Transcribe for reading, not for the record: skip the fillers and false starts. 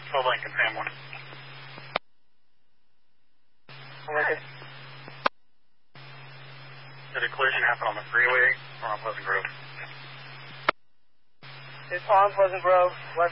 Full Lincoln, Sam 1. Lincoln. Did a collision happen on the freeway or on Pleasant Grove? It's on Pleasant Grove, west